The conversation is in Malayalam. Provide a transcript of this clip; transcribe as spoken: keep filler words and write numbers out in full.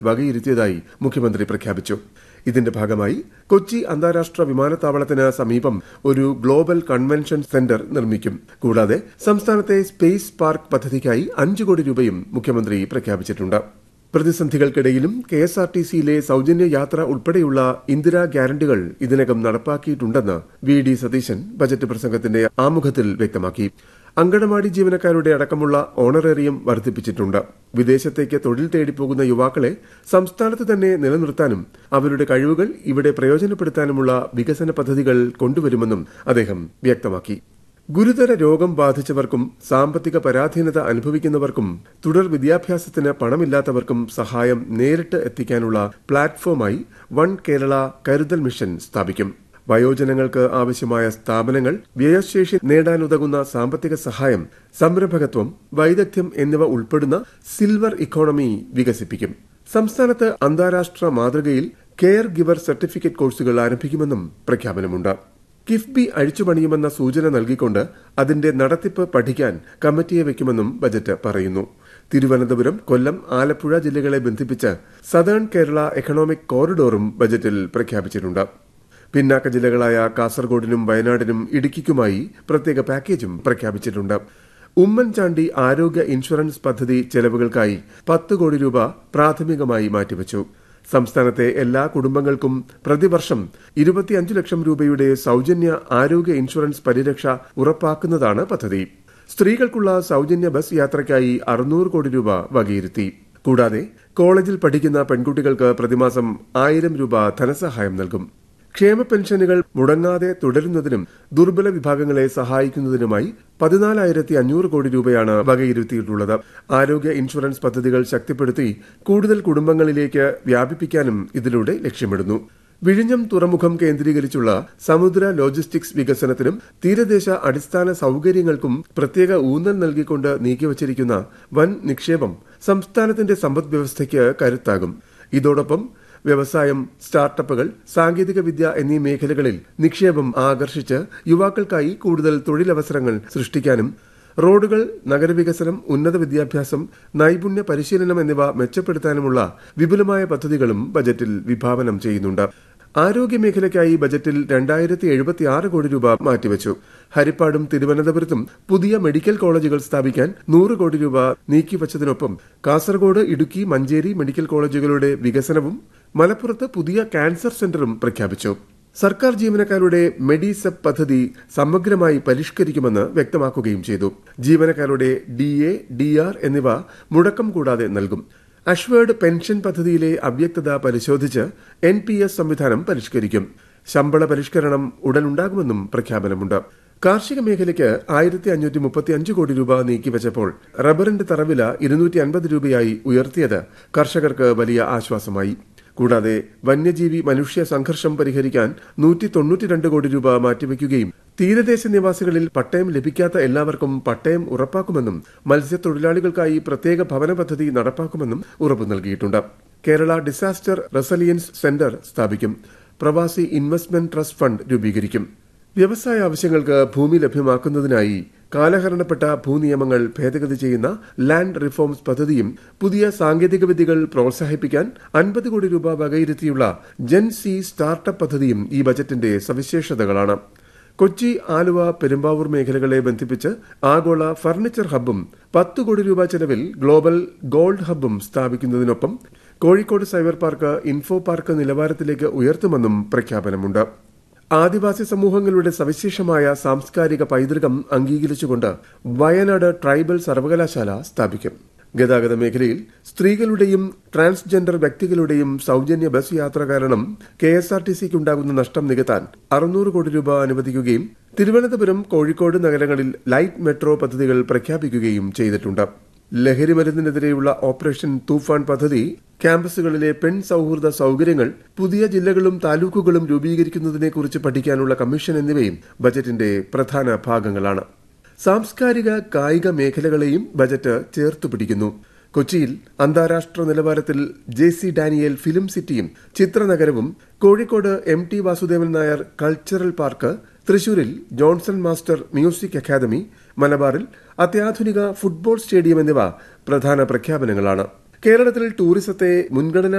വകയിരുത്തിയതായി മുഖ്യമന്ത്രി പ്രഖ്യാപിച്ചു. ഇതിന്റെ ഭാഗമായി കൊച്ചി അന്താരാഷ്ട്ര വിമാനത്താവളത്തിന് സമീപം ഒരു ഗ്ലോബൽ കൺവെൻഷൻ സെന്റർ നിർമ്മിക്കും. കൂടാതെ സംസ്ഥാനത്തെ സ്പേസ് പാർക്ക് പദ്ധതിക്കായി അഞ്ച് കോടി രൂപയും മുഖ്യമന്ത്രി പ്രഖ്യാപിച്ചിട്ടുണ്ട്. പ്രതിസന്ധികൾക്കിടയിലും കെ എസ് ആർ ടി സിയിലെ സൌജന്യ യാത്ര ഉൾപ്പെടെയുള്ള ഇന്ദിരാ ഗ്യാരണ്ടികൾ ഇതിനകം നടപ്പാക്കിയിട്ടുണ്ടെന്ന് വി ഡി സതീശൻ ബജറ്റ് പ്രസംഗത്തിന്റെ ആമുഖത്തിൽ വ്യക്തമാക്കി. അങ്കണവാടി ജീവനക്കാരുടെ അടക്കമുള്ള ഓണറേറിയം വർദ്ധിപ്പിച്ചിട്ടുണ്ട്. വിദേശത്തേക്ക് തൊഴിൽ തേടിപ്പോകുന്ന യുവാക്കളെ സംസ്ഥാനത്ത് തന്നെ നിലനിർത്താനും അവരുടെ കഴിവുകൾ ഇവിടെ പ്രയോജനപ്പെടുത്താനുമുള്ള വികസന പദ്ധതികൾ കൊണ്ടുവരുമെന്നും അദ്ദേഹം വ്യക്തമാക്കി. ഗുരുതര രോഗം ബാധിച്ചവർക്കും സാമ്പത്തിക പരാധീനത അനുഭവിക്കുന്നവർക്കും തുടർ വിദ്യാഭ്യാസത്തിന് പണമില്ലാത്തവർക്കും സഹായം നേരിട്ട് എത്തിക്കാനുള്ള പ്ലാറ്റ്ഫോമായി വൺ കേരള കരുതൽ മിഷൻ സ്ഥാപിക്കും. വയോജനങ്ങൾക്ക് ആവശ്യമായ സ്ഥാപനങ്ങൾ, വ്യയശേഷി നേടാനുതകുന്ന സാമ്പത്തിക സഹായം, സംരംഭകത്വം, വൈദഗ്ധ്യം എന്നിവ ഉൾപ്പെടുന്ന സിൽവർ ഇക്കോണമി വികസിപ്പിക്കും. സംസ്ഥാനത്ത് അന്താരാഷ്ട്ര മാതൃകയിൽ കെയർ ഗിവർ സർട്ടിഫിക്കറ്റ് കോഴ്സുകൾ ആരംഭിക്കുമെന്നും പ്രഖ്യാപനമുണ്ട്. കിഫ്ബി അഴിച്ചുപണിയുമെന്ന സൂചന നൽകിക്കൊണ്ട് അതിന്റെ നടത്തിപ്പ് പഠിക്കാൻ കമ്മിറ്റിയെ വയ്ക്കുമെന്നും ബജറ്റ് പറയുന്നു. തിരുവനന്തപുരം, കൊല്ലം, ആലപ്പുഴ ജില്ലകളെ ബന്ധിപ്പിച്ച് സദേൺ കേരള എക്കണോമിക് കോറിഡോറും ബജറ്റിൽ പ്രഖ്യാപിച്ചിട്ടുണ്ട്. പിന്നാക്ക ജില്ലകളായ കാസർഗോഡിനും വയനാടിനും ഇടുക്കിക്കുമായി പ്രത്യേക പാക്കേജും പ്രഖ്യാപിച്ചിട്ടുണ്ട്. ഉമ്മൻചാണ്ടി ആരോഗ്യ ഇൻഷുറൻസ് പദ്ധതി ചെലവുകൾക്കായി പത്ത് കോടി രൂപ പ്രാഥമികമായി മാറ്റിവച്ചു. സംസ്ഥാനത്തെ എല്ലാ കുടുംബങ്ങൾക്കും പ്രതിവർഷം ഇരുപത്തിയഞ്ച് ലക്ഷം രൂപയുടെ സൌജന്യ ആരോഗ്യ ഇൻഷുറൻസ് പരിരക്ഷ ഉറപ്പാക്കുന്നതാണ് പദ്ധതി. സ്ത്രീകൾക്കുള്ള സൌജന്യ ബസ് യാത്രയ്ക്കായി അറുന്നൂറ് കോടി രൂപ വകയിരുത്തി. കൂടാതെ കോളേജിൽ പഠിക്കുന്ന പെൺകുട്ടികൾക്ക് പ്രതിമാസം ആയിരം രൂപ ധനസഹായം നൽകും. ക്ഷേമ പെൻഷനുകൾ മുടങ്ങാതെ തുടരുന്നതിനും ദുർബല വിഭാഗങ്ങളെ സഹായിക്കുന്നതിനുമായി പതിനാലായിരത്തി അഞ്ഞൂറ് കോടി രൂപയാണ് വകയിരുത്തിയിട്ടുള്ളത്. ആരോഗ്യ ഇൻഷുറൻസ് പദ്ധതികൾ ശക്തിപ്പെടുത്തി കൂടുതൽ കുടുംബങ്ങളിലേക്ക് വ്യാപിപ്പിക്കാനും ഇതിലൂടെ ലക്ഷ്യമിടുന്നു. വിഴിഞ്ഞം തുറമുഖം കേന്ദ്രീകരിച്ചുള്ള സമുദ്ര ലോജിസ്റ്റിക്സ് വികസനത്തിനും തീരദേശ അടിസ്ഥാന സൌകര്യങ്ങൾക്കും പ്രത്യേക ഊന്നൽ നൽകിക്കൊണ്ട് നീക്കിവച്ചിരിക്കുന്ന വൻ നിക്ഷേപം സംസ്ഥാനത്തിന്റെ സമ്പദ് വ്യവസ്ഥയ്ക്ക് കരുത്താകും. ഇതോടൊപ്പം വ്യവസായം, സ്റ്റാർട്ടപ്പുകൾ, സാങ്കേതിക വിദ്യ എന്നീ മേഖലകളിൽ നിക്ഷേപം ആകർഷിച്ച് യുവാക്കൾക്കായി കൂടുതൽ തൊഴിലവസരങ്ങൾ സൃഷ്ടിക്കാനും റോഡുകൾ, നഗരവികസനം, ഉന്നത വിദ്യാഭ്യാസം, നൈപുണ്യ പരിശീലനം എന്നിവ മെച്ചപ്പെടുത്താനുമുള്ള വിപുലമായ പദ്ധതികളും ബജറ്റിൽ വിഭാവനം ചെയ്യുന്നുണ്ട്. ആരോഗ്യമേഖലയ്ക്കായി ബജറ്റിൽ രണ്ടായിരത്തി എഴുപത്തി ആറ് കോടി രൂപ മാറ്റിവച്ചു. ഹരിപ്പാടും തിരുവനന്തപുരത്തും പുതിയ മെഡിക്കൽ കോളേജുകൾ സ്ഥാപിക്കാൻ നൂറ് കോടി രൂപ നീക്കിവച്ചതിനൊപ്പം കാസർഗോഡ്, ഇടുക്കി, മഞ്ചേരി മെഡിക്കൽ കോളേജുകളുടെ വികസനവും മലപ്പുറത്ത് പുതിയ ക്യാൻസർ സെന്ററും പ്രഖ്യാപിച്ചു. സർക്കാർ ജീവനക്കാരുടെ മെഡിസെപ് പദ്ധതി സമഗ്രമായി പരിഷ്കരിക്കുമെന്ന് വ്യക്തമാക്കുകയും ചെയ്തു. ജീവനക്കാരുടെ ഡി എ, ഡി ആർ എന്നിവ മുടക്കം കൂടാതെ നൽകും. അഷ്വേർഡ് പെൻഷൻ പദ്ധതിയിലെ അവ്യക്തത പരിശോധിച്ച് എൻ പി എസ് സംവിധാനം പരിഷ്കരിക്കും. ശമ്പള പരിഷ്കരണം ഉടനുണ്ടാകുമെന്നും പ്രഖ്യാപനമുണ്ട്. കാർഷിക മേഖലയ്ക്ക് ആയിരത്തി അഞ്ഞൂറ്റി മുപ്പത്തി അഞ്ച് കോടി രൂപ നീക്കിവച്ചപ്പോൾ റബ്ബറിന്റെ തറവില ഇരുന്നൂറ്റി അൻപത് രൂപയായി ഉയർത്തിയത് കർഷകർക്ക് വലിയ ആശ്വാസമായി. കൂടാതെ വന്യജീവി മനുഷ്യ സംഘർഷം പരിഹരിക്കാൻ നൂറ്റി തൊണ്ണൂറ്റി രണ്ട് കോടി രൂപ മാറ്റിവെക്കുകയും തീരദേശ നിവാസികളിൽ പട്ടയം ലഭിക്കാത്ത എല്ലാവർക്കും പട്ടയം ഉറപ്പാക്കുമെന്നും മത്സ്യത്തൊഴിലാളികൾക്കായി പ്രത്യേക ഭവന പദ്ധതി നടപ്പാക്കുമെന്നും ഉറപ്പു നൽകിയിട്ടുണ്ട്. കേരള ഡിസാസ്റ്റർ റെസിലിയൻസ് സെന്റർ സ്ഥാപിക്കും. പ്രവാസി ഇൻവെസ്റ്റ്മെന്റ് ട്രസ്റ്റ് ഫണ്ട് രൂപീകരിക്കും. വ്യവസായ ആവശ്യങ്ങൾക്ക് ഭൂമി ലഭ്യമാക്കുന്നതിനായി കാലഹരണപ്പെട്ട ഭൂനിയമങ്ങൾ ഭേദഗതി ചെയ്യുന്ന ലാൻഡ് റിഫോംസ് പദ്ധതിയും പുതിയ സാങ്കേതിക വിദ്യകൾ പ്രോത്സാഹിപ്പിക്കാൻ അൻപത് കോടി രൂപ വകയിരുത്തിയുള്ള ജെൻ സി സ്റ്റാർട്ടപ്പ് പദ്ധതിയും ഈ ബജറ്റിന്റെ സവിശേഷതകളാണ്. കൊച്ചി, ആലുവ, പെരുമ്പാവൂർ മേഖലകളെ ബന്ധിപ്പിച്ച് ആഗോള ഫർണിച്ചർ ഹബ്ബും പത്ത് കോടി രൂപ ചെലവിൽ global gold ഹബ്ബും സ്ഥാപിക്കുന്നതിനൊപ്പം Kozhikode cyber park info park നിലവാരത്തിലേക്ക് ഉയർത്തുമെന്നും പ്രഖ്യാപനമുണ്ട്. ആദിവാസി സമൂഹങ്ങളുടെ സവിശേഷമായ സാംസ്കാരിക പൈതൃകം അംഗീകരിച്ചുകൊണ്ട് വയനാട് ട്രൈബൽ സർവകലാശാല സ്ഥാപിക്കും. ഗതാഗത മേഖലയിൽ സ്ത്രീകളുടെയും ട്രാൻസ്ജെൻഡർ വ്യക്തികളുടെയും സൌജന്യ ബസ് യാത്ര കാരണം കെ എസ് ആർ ടി സിക്കുണ്ടാകുന്ന നഷ്ടം നികത്താൻ അറുന്നൂറ് കോടി രൂപ അനുവദിക്കുകയും തിരുവനന്തപുരം, കോഴിക്കോട് നഗരങ്ങളിൽ ലൈറ്റ് മെട്രോ പദ്ധതികൾ പ്രഖ്യാപിക്കുകയും ചെയ്തിട്ടുണ്ട്. ലഹരിമരുന്നിനെതിരെയുള്ള ഓപ്പറേഷൻ തൂഫാൻ പദ്ധതി, ക്യാമ്പസുകളിലെ പെൺ സൌഹൃദ സൌകര്യങ്ങൾ, പുതിയ ജില്ലകളും താലൂക്കുകളും രൂപീകരിക്കുന്നതിനെക്കുറിച്ച് പഠിക്കാനുള്ള കമ്മീഷൻ എന്നിവയും ബജറ്റിന്റെ പ്രധാന ഭാഗങ്ങളാണ്. സാംസ്കാരിക കായിക മേഖലകളെയും ബജറ്റ് ചേർത്തുപിടിക്കുന്നു. കൊച്ചിയിൽ അന്താരാഷ്ട്ര നിലവാരത്തിൽ ജെ സി ഡാനിയേൽ ഫിലിം സിറ്റിയും ചിത്രനഗരവും, Kozhikode M T Vasudevan Nair cultural park, തൃശൂരിൽ ജോൺസൺ മാസ്റ്റർ മ്യൂസിക് അക്കാദമി, മലബാറിൽ അത്യാധുനിക ഫുട്ബോൾ സ്റ്റേഡിയം എന്നിവ പ്രധാന പ്രഖ്യാപനങ്ങളാണ്. കേരളത്തിൽ ടൂറിസത്തെ മുൻഗണനാ